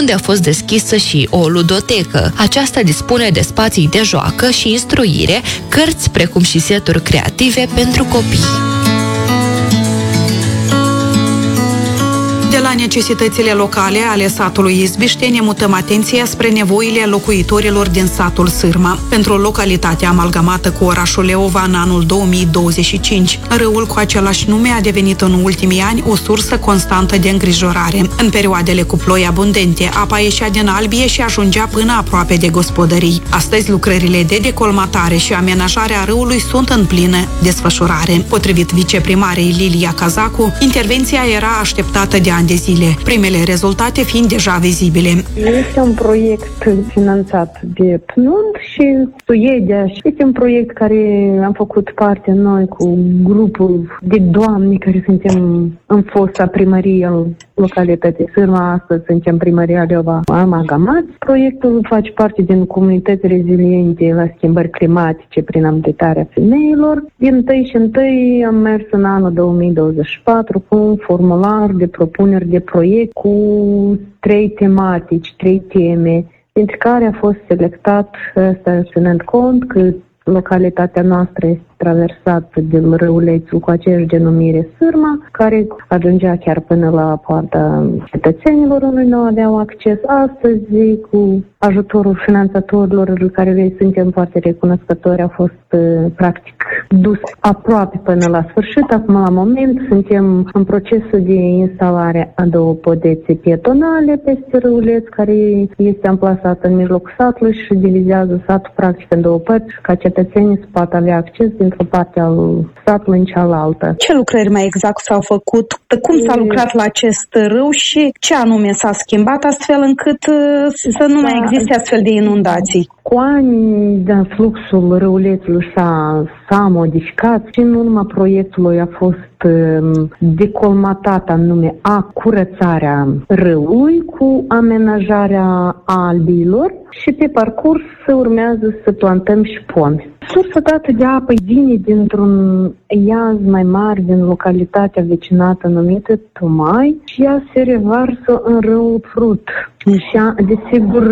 unde a fost deschisă și o ludotecă. Aceasta dispune de spații de joacă și instruire, cărți precum și seturi creative pentru copii. De la necesitățile locale ale satului Izbiște ne mutăm atenția spre nevoile locuitorilor din satul Sârma. Pentru localitatea amalgamată cu orașul Leova în anul 2025, râul cu același nume a devenit în ultimii ani o sursă constantă de îngrijorare. În perioadele cu ploi abundente, apa ieșea din albie și ajungea până aproape de gospodării. Astăzi, lucrările de decolmatare și amenajarea râului sunt în plină desfășurare. Potrivit viceprimarei Lilia Cazacu, intervenția era așteptată de ani de zile, primele rezultate fiind deja vizibile. Este un proiect finanțat de PNUD și Suedia. Este un proiect care am făcut parte noi cu grupul de doamne care suntem în fosta primărie al localității Sârma, astăzi suntem primăria Leova amalgamați. Proiectul face parte din comunități reziliente la schimbări climatice prin abilitarea femeilor. Din întâi și întâi am mers în anul 2024 cu un formular de propuneri de proiect cu 3 tematici, 3 teme, dintre care a fost selectat, ținând cont că localitatea noastră este traversată de râulețul cu aceeași denumire Sârma, care ajungea chiar până la poarta cetățenilor, unde nu aveau acces. Astăzi, cu ajutorul finanțatorilor, care le suntem foarte recunoscători, a fost practic dus aproape până la sfârșit. Acum, la moment, suntem în procesul de instalare a 2 podețe pietonale peste râuleț, care este amplasat în mijlocul satului și divizează satul practic în 2 părți, ca cetățenii să poată avea acces dintr-o parte al satului în cealaltă. Ce lucrări mai exact s-au făcut? Cum s-a lucrat la acest râu și ce anume s-a schimbat astfel încât să nu mai existe astfel de inundații? Cu ani, fluxul râulețului s-a modificat și în urma proiectului a fost decolmatată anume curățarea râului cu amenajarea albiilor și pe parcurs urmează să plantăm și pomi. Sursa dată de apă vine dintr-un iaz mai mare din localitatea vecinată numită Tomai și ea se revarsă în râul Prut. Desigur,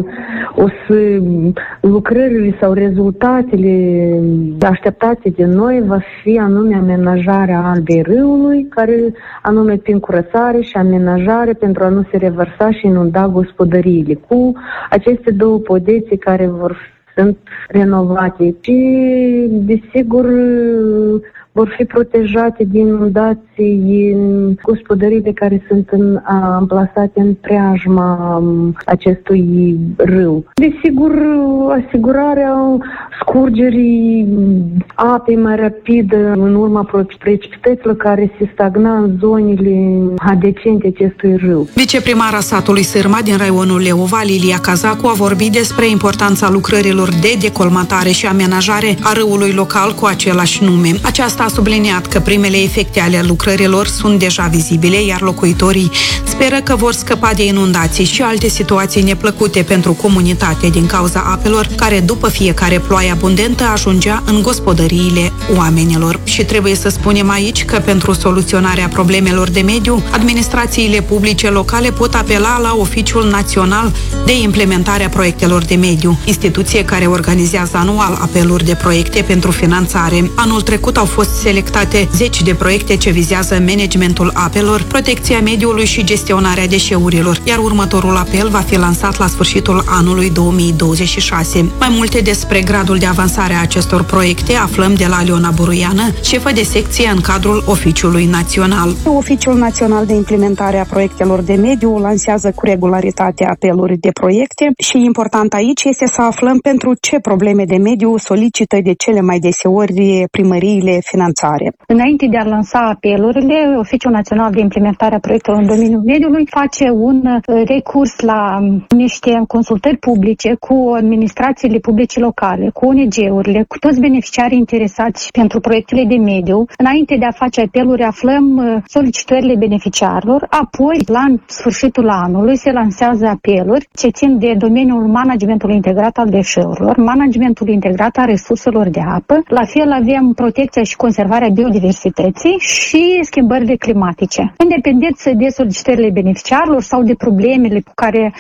o să lucrările sau rezultatele așteptate de noi va fi anume amenajarea albei râului, care anume prin curățare și amenajare pentru a nu se revărsa și inunda gospodăriile, cu aceste 2 podețe care sunt renovate și, desigur, vor fi protejate din inundații gospodăriile care sunt amplasate în preajma acestui râu. Desigur, asigurarea scurgerii apei mai rapidă în urma precipităților care se stagna în zonele adjacente acestui râu. Viceprimara satului Sârma din raionul Leova, Lilia Cazacu, a vorbit despre importanța lucrărilor de decolmatare și amenajare a râului local cu același nume. Aceasta a subliniat că primele efecte ale lucrărilor sunt deja vizibile, iar locuitorii speră că vor scăpa de inundații și alte situații neplăcute pentru comunitate din cauza apelor care după fiecare ploaie abundentă ajungea în gospodăriile oamenilor. Și trebuie să spunem aici că pentru soluționarea problemelor de mediu, administrațiile publice locale pot apela la Oficiul Național de Implementare a Proiectelor de Mediu, instituție care organizează anual apeluri de proiecte pentru finanțare. Anul trecut au fost selectate 10 de proiecte ce vizează managementul apelor, protecția mediului și gestionarea deșeurilor, iar următorul apel va fi lansat la sfârșitul anului 2026. Mai multe despre gradul de avansare a acestor proiecte aflăm de la Aliona Buruiană, șefă de secție în cadrul Oficiului Național. Oficiul Național de Implementare a Proiectelor de Mediu lansează cu regularitate apeluri de proiecte și important aici este să aflăm pentru ce probleme de mediu solicită de cele mai deseori primăriile finanțare. Înainte de a lansa apelurile, Oficiul Național de Implementare a Proiectelor în domeniul mediului face un recurs la niște consultări publice cu administrațiile publice locale, cu ONG-urile, cu toți beneficiarii interesați pentru proiectele de mediu. Înainte de a face apeluri, aflăm solicitările beneficiarilor, apoi, la sfârșitul anului, se lansează apeluri ce țin de domeniul managementului integrat al deșeurilor, managementul integrat al resurselor de apă. La fel avem protecția și conservarea biodiversității și schimbările climatice. Independență de solicitările beneficiarilor sau de problemele cu care